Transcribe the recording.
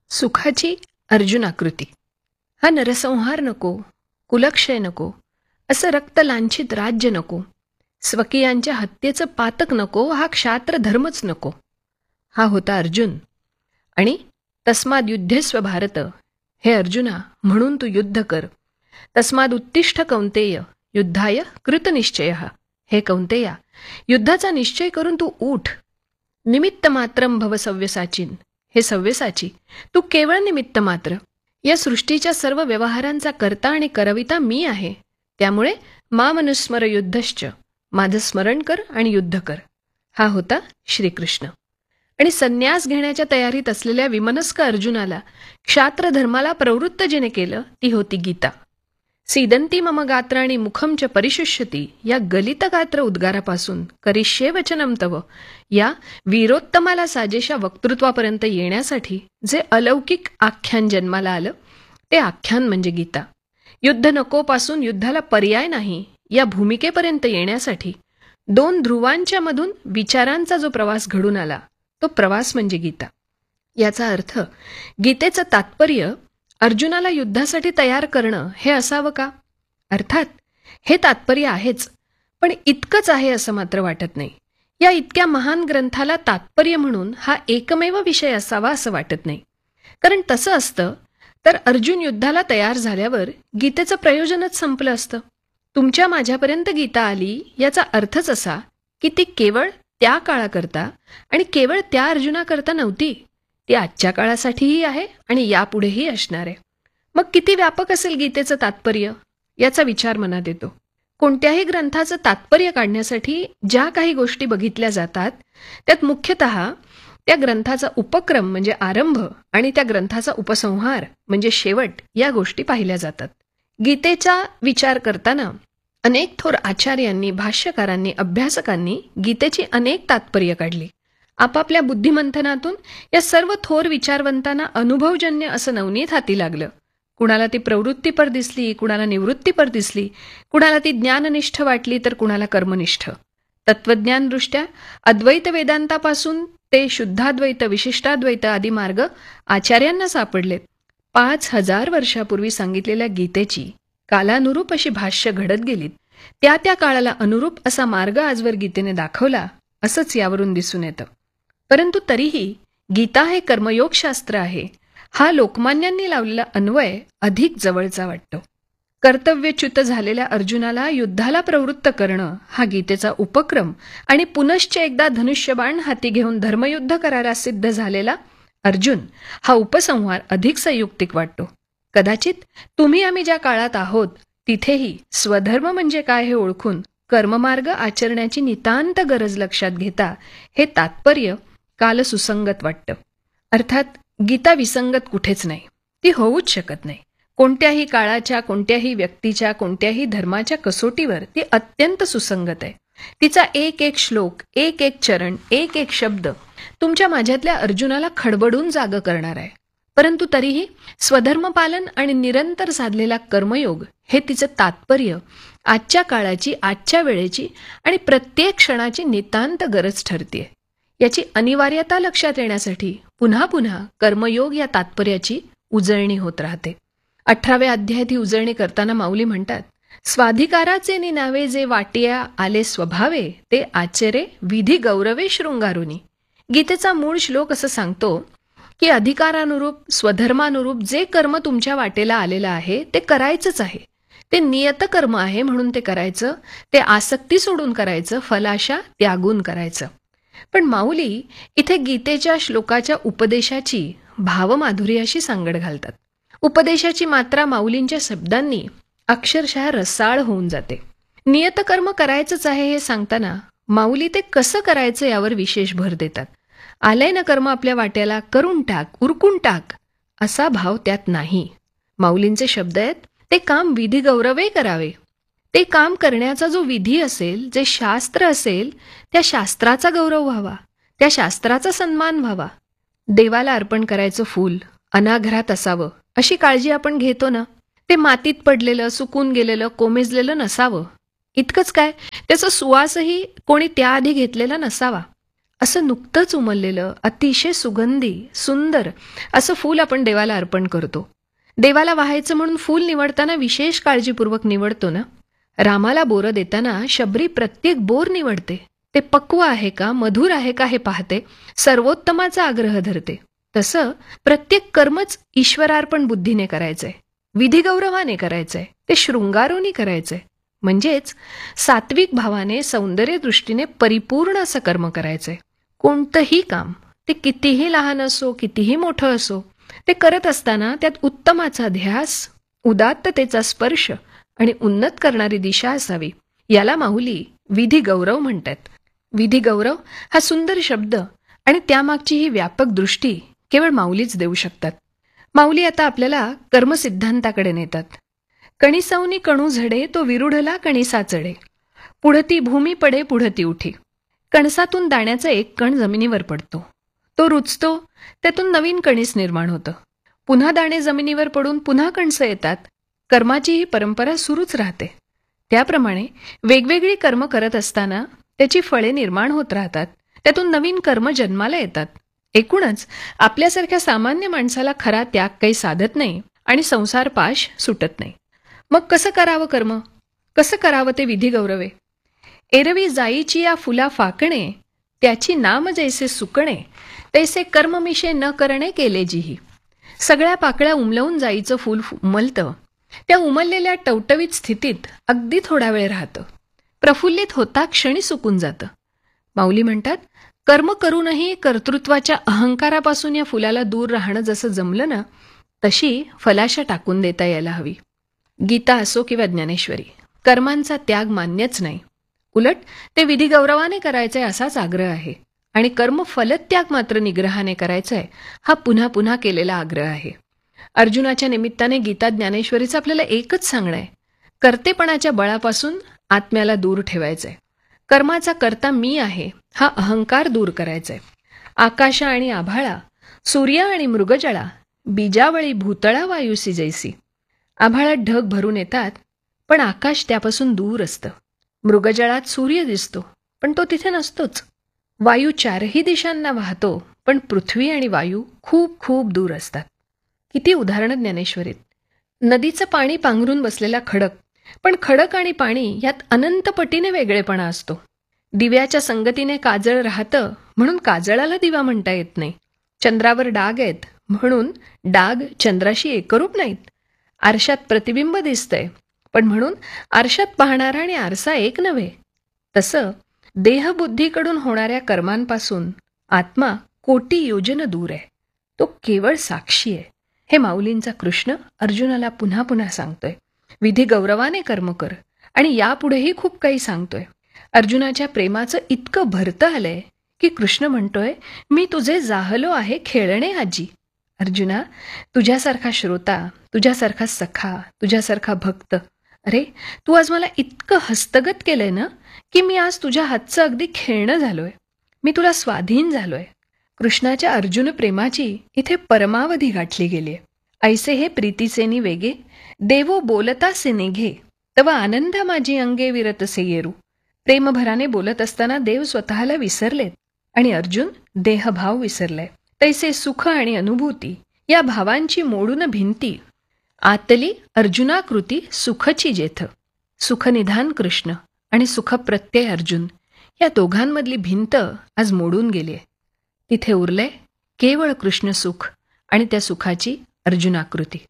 सुखाची अर्जुनाकृती. हा नरसंहार नको, कुलक्षय नको, असं रक्तलांछित राज्य नको, स्वकीयांच्या हत्येचं पातक नको, हा क्षात्र धर्मच नको. हा होता अर्जुन. आणि तस्माद युद्धेस्व भारत, हे अर्जुना म्हणून तू युद्ध कर. तस्माद उत्तिष्ठ कौंतेय, युद्धाय कृतनिश्चय, हे कौंतेया युद्धाचा निश्चय करून तू उठ. निमित्त मात्रम भव सव्यसाचीन, हे सव्यसाची तू केवळ निमित्त मात्र. या सृष्टीच्या सर्व व्यवहारांचा कर्ता आणि करविता मी आहे. त्यामुळे मामनुस्मर युद्धश्च, माझं स्मरण कर आणि युद्ध कर. हा होता श्रीकृष्ण. आणि संन्यास घेण्याच्या तयारीत असलेल्या विमनस्क अर्जुनाला क्षात्रधर्माला प्रवृत्त जिने केलं ती होती गीता. सीदंती मम गात्राणी मुखम च परिशुष्यती, या गलित गात्र उद्गारापासून करिष्ये वचनम तव, या वीरोत्तमाला साजेशा वक्तृत्वापर्यंत येण्यासाठी जे अलौकिक आख्यान जन्माला आलं ते आख्यान म्हणजे गीता. युद्ध नकोपासून युद्धाला पर्याय नाही या भूमिकेपर्यंत येण्यासाठी दोन ध्रुवांच्या मधून विचारांचा जो प्रवास घडून आला तो प्रवास म्हणजे गीता. याचा अर्थ गीतेचं तात्पर्य अर्जुनाला युद्धासाठी तयार करणं हे असावं का? अर्थात हे तात्पर्य आहेच, पण इतकंच आहे असं मात्र वाटत नाही. या इतक्या महान ग्रंथाला तात्पर्य म्हणून हा एकमेव विषय असावा असं वाटत नाही. कारण तसं असतं तर अर्जुन युद्धाला तयार झाल्यावर गीतेचं प्रयोजनच संपलं असतं. तुमच्या माझ्यापर्यंत गीता आली याचा अर्थच असा की ती केवळ त्या काळाकरता आणि केवळ त्या अर्जुनाकरता नव्हती. ती आजच्या काळासाठीही आहे आणि यापुढेही असणार आहे. मग किती व्यापक असेल गीतेचं तात्पर्य याचा विचार मनात येतो. कोणत्याही ग्रंथाचं तात्पर्य काढण्यासाठी ज्या काही गोष्टी बघितल्या जातात त्यात मुख्यतः त्या ग्रंथाचा उपक्रम म्हणजे आरंभ आणि त्या ग्रंथाचा उपसंहार म्हणजे शेवट या गोष्टी पाहिल्या जातात. गीतेचा विचार करताना अनेक थोर आचार्यांनी, भाष्यकारांनी, अभ्यासकांनी गीतेची अनेक तात्पर्य काढली. आपापल्या बुद्धिमंथनातून या सर्व थोर विचारवंतांना अनुभवजन्य असं नवनीत हाती लागलं. कुणाला ती प्रवृत्तीपर दिसली, कुणाला निवृत्तीपर दिसली, कुणाला ती ज्ञाननिष्ठ वाटली तर कुणाला कर्मनिष्ठ. तत्वज्ञानदृष्ट्या अद्वैत वेदांतापासून ते शुद्धाद्वैत, विशिष्टाद्वैत आदी मार्ग आचार्यांना सापडलेत. 5000 वर्षापूर्वी सांगितलेल्या गीतेची कालानुरूप अशी भाष्य घडत गेलीत. त्या त्या काळाला अनुरूप असा मार्ग आजवर गीतेने दाखवला असंच यावरून दिसून येतं. परंतु तरीही गीता हे कर्मयोग शास्त्र आहे हा लोकमान्यांनी लावलेला अन्वय अधिक जवळचा वाटतो. कर्तव्यच्युत झालेल्या अर्जुनाला युद्धाला प्रवृत्त करणं हा गीतेचा उपक्रम आणि पुनश्च एकदा धनुष्यबाण हाती घेऊन धर्मयुद्ध करायला सिद्ध झालेला अर्जुन हा उपसंहार अधिक संयुक्तिक वाटतो. कदाचित तुम्ही आम्ही ज्या काळात आहोत तिथेही स्वधर्म म्हणजे काय हे ओळखून कर्ममार्ग आचरण्याची नितांत गरज लक्षात घेता हे तात्पर्य कालसुसंगत वाटतं. अर्थात गीता विसंगत कुठेच नाही, ती होऊच शकत नाही. कोणत्याही काळाच्या, कोणत्याही व्यक्तीच्या, कोणत्याही धर्माच्या कसोटीवर ती अत्यंत सुसंगत आहे. तिचा एक एक श्लोक, एक एक चरण, एक एक शब्द तुमच्या माझ्यातल्या अर्जुनाला खडबडून जागं करणार आहे. परंतु तरीही स्वधर्मपालन आणि निरंतर साधलेला कर्मयोग हे तिचं तात्पर्य आजच्या काळाची, आजच्या वेळेची आणि प्रत्येक क्षणाची नितांत गरज ठरतेय. याची अनिवार्यता लक्षात येण्यासाठी पुन्हा पुन्हा कर्मयोग या तात्पर्याची उजळणी होत राहते. 18व्या अध्यायात ही उजळणी करताना माऊली म्हणतात, स्वाधिकाराचे निनावे जे वाटिया आले स्वभावे, ते आचरे विधी गौरवे शृंगारुनी. गीतेचा मूळ श्लोक असं सांगतो की अधिकारानुरूप, स्वधर्मानुरूप जे कर्म तुमच्या वाटेला आलेलं आहे ते करायचंच आहे. ते नियत कर्म आहे म्हणून ते करायचं, ते आसक्ती सोडून करायचं, फलाशा त्यागून करायचं. पण माऊली इथे गीतेच्या श्लोकाच्या उपदेशाची भावमाधुर्याशी सांगड घालतात. उपदेशाची मात्रा माऊलींच्या शब्दांनी अक्षरशः रसाळ होऊन जाते. नियतकर्म करायचंच आहे हे सांगताना माऊली ते कसं करायचं यावर विशेष भर देतात. आलंय ना कर्म आपल्या वाट्याला, करून टाक, उरकून टाक असा भाव त्यात नाही. माऊलींचे शब्द आहेत, ते काम विधी गौरवे करावे. ते काम करण्याचा जो विधी असेल, जे शास्त्र असेल, त्या शास्त्राचा गौरव व्हावा, त्या शास्त्राचा सन्मान व्हावा. देवाला अर्पण करायचं फूल अनाघरात असावं अशी काळजी आपण घेतो ना. ते मातीत पडलेलं, सुकून गेलेलं, कोमेजलेलं नसावं. इतकंच काय, त्याचा सुवासही कोणी त्याआधी घेतलेला नसावा. असं नुकतंच उमललेलं अतिशय सुगंधी सुंदर असं फूल आपण देवाला अर्पण करतो. देवाला वाहायचं म्हणून फूल निवडताना विशेष काळजीपूर्वक निवडतो ना. रामाला बोरं देताना शबरी प्रत्येक बोर निवडते. ते पक्व आहे का, मधुर आहे का हे पाहते, सर्वोत्तमाचा आग्रह धरते. तसं प्रत्येक कर्मच ईश्वरार्पण बुद्धीने करायचंय, विधिगौरवाने करायचंय, ते शृंगारोनी करायचंय. म्हणजेच सात्विक भावाने सौंदर्य दृष्टीने परिपूर्ण असं कर्म करायचंय. कोणतंही काम ते कितीही लहान असो कितीही मोठं असो, ते करत असताना त्यात उत्तमाचा ध्यास, उदात्ततेचा स्पर्श आणि उन्नत करणारी दिशा असावी. याला माऊली विधी गौरव म्हणतात. विधी गौरव हा सुंदर शब्द आणि त्यामागची ही व्यापक दृष्टी केवळ माऊलीच देऊ शकतात. माऊली आता आपल्याला कर्मसिद्धांताकडे नेतात. कणिसौनी कणू झडे तो विरुढला कणिसा चढे, पुढती भूमी पडे पुढती उठी. कणसातून दाण्याचा एक कण जमिनीवर पडतो, तो रुजतो, त्यातून नवीन कणीस निर्माण होतं. पुन्हा दाणे जमिनीवर पडून पुन्हा कणसं येतात. कर्माची ही परंपरा सुरूच राहते. त्याप्रमाणे वेगवेगळी कर्म करत असताना त्याची फळे निर्माण होत राहतात, त्यातून नवीन कर्म जन्माला येतात. एकूणच आपल्यासारख्या सामान्य माणसाला खरा त्याग काही साधत नाही आणि संसार पाश सुटत नाही. मग कसं करावं कर्म, कसं करावं ते विधी गौरवे. एरवी जाईची या फुला फाकणे, त्याची नाम जैसे सुकणे, तैसे कर्ममिशे न करणे केले जीही. सगळ्या पाकळ्या उमलवून जाईचं फूल उमलतं. त्या उमललेल्या टवटवीत स्थितीत अगदी थोडा वेळ राहतं, प्रफुल्लित होता क्षणी सुकून जातं. माऊली म्हणतात, कर्म करूनही कर्तृत्वाच्या अहंकारापासून या फुलाला दूर राहणं जसं जमलं ना, तशी फलाशा टाकून देता यायला हवी. गीता असो किंवा ज्ञानेश्वरी, कर्मांचा त्याग मान्यच नाही. उलट ते विधी गौरवाने करायचंय असाच आग्रह आहे. आणि कर्म फलत्याग मात्र निग्रहाने करायचंय हा पुन्हा पुन्हा केलेला आग्रह आहे. अर्जुनाच्या निमित्ताने गीता ज्ञानेश्वरीचं आपल्याला एकच सांगणं आहे, कर्तेपणाच्या बळापासून आत्म्याला दूर ठेवायचंय. कर्माचा कर्ता मी आहे हा अहंकार दूर करायचाय. आकाशा आणि आभाळा, सूर्य आणि मृगजळा, बीजावळी भूतळा वायुसी जैसी. आभाळात ढग भरून येतात, पण आकाश त्यापासून दूर असतं. मृगजळात सूर्य दिसतो, पण तो तिथे नसतोच. वायू चारही दिशांना वाहतो, पण पृथ्वी आणि वायू खूप खूप दूर असतात. किती उदाहरणं ज्ञानेश्वरीत. नदीचं पाणी पांघरून बसलेला खडक, पण खडक आणि पाणी यात अनंत पटीने वेगळेपणा असतो. दिव्याच्या संगतीने काजळ राहतं, म्हणून काजळाला दिवा म्हणता येत नाही. चंद्रावर डाग आहेत, म्हणून डाग चंद्राशी एकरूप नाहीत. आरशात प्रतिबिंब दिसतंय, पण म्हणून आरशात पाहणारा आणि आरसा एक नव्हे. तसं देहबुद्धीकडून होणाऱ्या कर्मांपासून आत्मा कोटी योजन दूर आहे. तो केवळ साक्षी आहे. हे माऊलींचा कृष्ण अर्जुनाला पुन्हा पुन्हा सांगतोय. विधी गौरवाने कर्म कर, आणि यापुढेही खूप काही सांगतोय. अर्जुनाच्या प्रेमाचं इतकं भरतं आलंय की कृष्ण म्हणतोय, मी तुझे जाहलो आहे खेळणे आजी. अर्जुना, तुझ्यासारखा श्रोता, तुझ्यासारखा सखा, तुझ्यासारखा भक्त, अरे तू आज मला इतकं हस्तगत केलंय ना, की मी आज तुझ्या हातचं अगदी खेळणं झालोय. मी तुला स्वाधीन झालोय. कृष्णाच्या अर्जुन प्रेमाची इथे परमावधी गाठली गेलीय. ऐसे हे प्रीतीचे वेगे, देवो बोलतासे निघे, तव आनंद माझी अंगे विरतसे येरू. प्रेमभराने बोलत असताना देव स्वतःला विसरलेत आणि अर्जुन देहभाव विसरलाय. तैसे सुख आणि अनुभूती या भावांची मोडून भिंती, आतली अर्जुनाकृती सुखची जेथ. सुखनिधान कृष्ण आणि सुखप्रत्यय अर्जुन या दोघांमधली भिंत आज मोडून गेलीय. तिथे उरले केवळ कृष्ण सुख आणि त्या सुखाची अर्जुनाकृती.